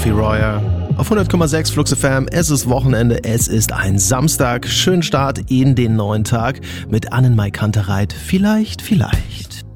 Duffy Royer. Auf 100,6 Flux FM, es ist Wochenende, es ist ein Samstag. Schönen Start in den neuen Tag mit Annenmai Kantereit. Vielleicht.